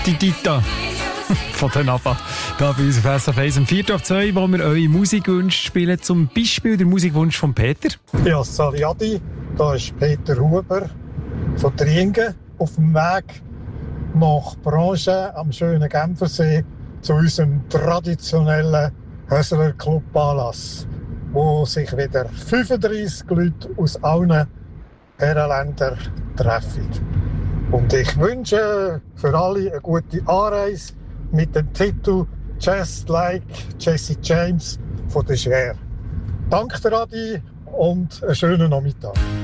Die Dita von der Napa. Da bei uns auf SRF 1 am 4:02, wo wir eure Musikwünsche spielen. Zum Beispiel der Musikwunsch von Peter. Ja, Saliadi, da ist Peter Huber von Triengen auf dem Weg nach Branche am schönen Genfersee zu unserem traditionellen Hösler Club Anlass, wo sich wieder 35 Leute aus allen Herrenländern treffen. Und ich wünsche für alle eine gute Anreise mit dem Titel Just Like Jesse James von der Cher. Danke, Adi, und einen schönen Nachmittag.